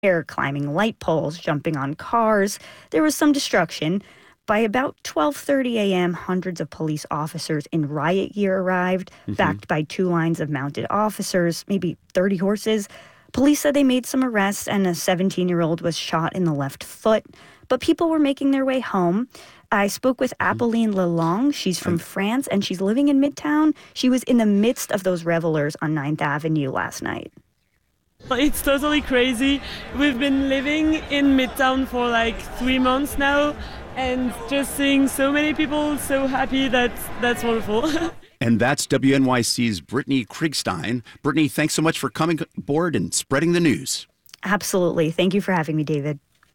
They're climbing light poles, jumping on cars. There was some destruction. By about 12:30 a.m., hundreds of police officers in riot gear arrived, backed by 2 lines of mounted officers, maybe 30 horses. Police said they made some arrests, and a 17-year-old was shot in the left foot. But people were making their way home. I spoke with Apolline Lalonde. She's from France, and she's living in Midtown. She was in the midst of those revelers on 9th Avenue last night. It's totally crazy. We've been living in Midtown for like 3 months now, and just seeing so many people so happy, that's wonderful. And that's WNYC's Brittany Kriegstein. Brittany, thanks so much for coming aboard and spreading the news. Absolutely. Thank you for having me, David.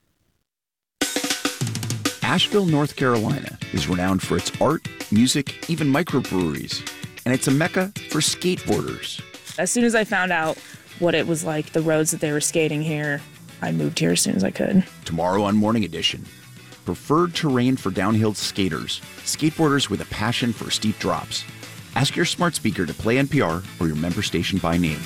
Asheville, North Carolina is renowned for its art, music, even microbreweries. And it's a mecca for skateboarders. As soon as I found out what it was like, the roads that they were skating here, I moved here as soon as I could. Tomorrow on Morning Edition, preferred terrain for downhill skaters, skateboarders with a passion for steep drops. Ask your smart speaker to play NPR or your member station by name.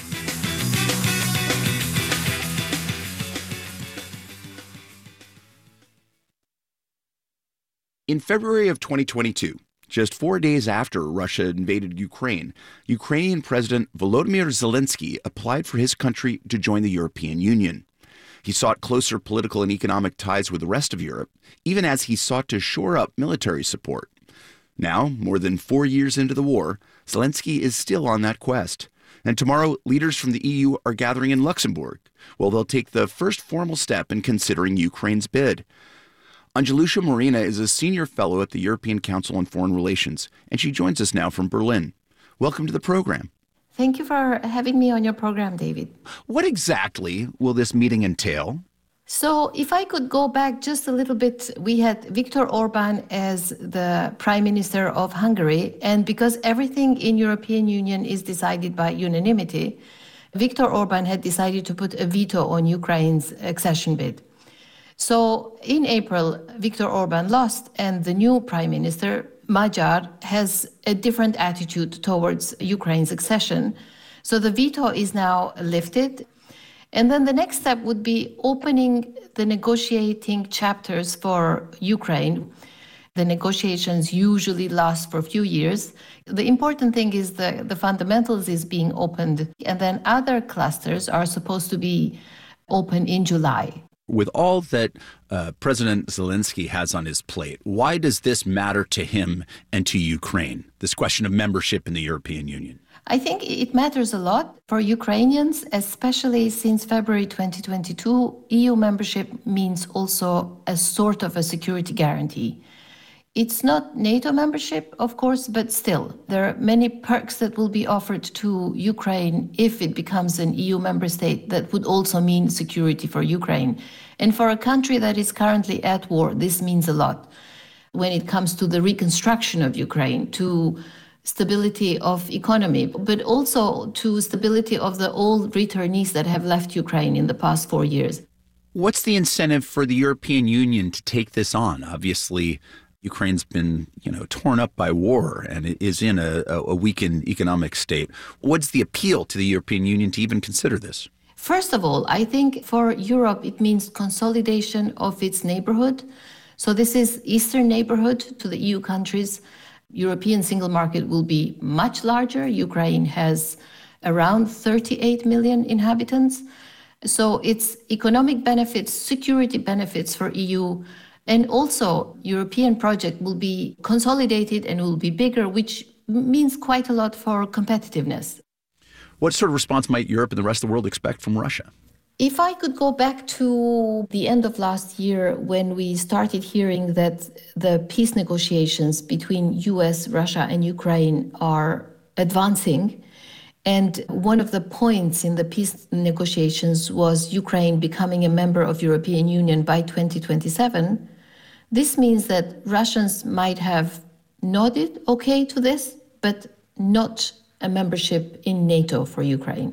In February of 2022, just 4 days after Russia invaded Ukraine, Ukrainian President Volodymyr Zelensky applied for his country to join the European Union. He sought closer political and economic ties with the rest of Europe, even as he sought to shore up military support. Now, more than 4 years into the war, Zelensky is still on that quest. And tomorrow, leaders from the EU are gathering in Luxembourg, where they'll take the first formal step in considering Ukraine's bid. Angelusha Marina is a senior fellow at the European Council on Foreign Relations, and she joins us now from Berlin. Welcome to the program. Thank you for having me on your program, David. What exactly will this meeting entail? So if I could go back just a little bit, we had Viktor Orban as the Prime Minister of Hungary, and because everything in European Union is decided by unanimity, Viktor Orban had decided to put a veto on Ukraine's accession bid. So in April, Viktor Orban lost, and the new prime minister, Magyar, has a different attitude towards Ukraine's accession. So the veto is now lifted. And then the next step would be opening the negotiating chapters for Ukraine. The negotiations usually last for a few years. The important thing is the fundamentals is being opened, and then other clusters are supposed to be open in July. With all that President Zelensky has on his plate, why does this matter to him and to Ukraine, this question of membership in the European Union? I think it matters a lot for Ukrainians, especially since February 2022. EU membership means also a sort of a security guarantee. It's not NATO membership, of course, but still, there are many perks that will be offered to Ukraine if it becomes an EU member state that would also mean security for Ukraine. And for a country that is currently at war, this means a lot when it comes to the reconstruction of Ukraine, to stability of economy, but also to stability of the old returnees that have left Ukraine in the past 4 years. What's the incentive for the European Union to take this on? Obviously, Ukraine's been, torn up by war and it is in a weakened economic state. What's the appeal to the European Union to even consider this? First of all, I think for Europe, it means consolidation of its neighborhood. So this is Eastern neighborhood to the EU countries. European single market will be much larger. Ukraine has around 38 million inhabitants. So it's economic benefits, security benefits for EU. And also, European project will be consolidated and will be bigger, which means quite a lot for competitiveness. What sort of response might Europe and the rest of the world expect from Russia? If I could go back to the end of last year when we started hearing that the peace negotiations between US, Russia, and Ukraine are advancing, and one of the points in the peace negotiations was Ukraine becoming a member of European Union by 2027, this means that Russians might have nodded okay to this, but not a membership in NATO for Ukraine.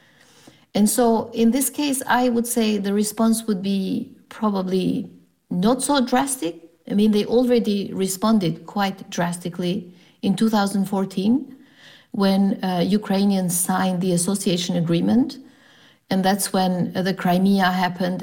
And so in this case, I would say the response would be probably not so drastic. I mean, they already responded quite drastically in 2014 when Ukrainians signed the association agreement. And that's when the Crimea happened.